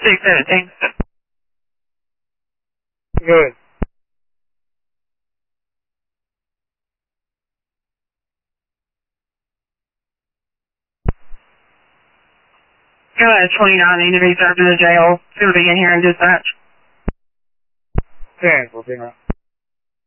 617. Good. Go ahead, 29, need to be served to the jail. It's going to be in here in dispatch. 10, 14, right.